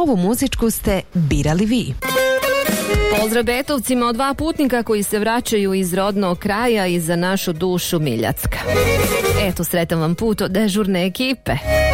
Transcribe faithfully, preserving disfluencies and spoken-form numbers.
ovu muzičku ste birali vi. Pozdrav Betovcima od dva putnika koji se vraćaju iz rodnog kraja i za našu dušu Miljacka. Eto, sretan vam put od dežurne ekipe.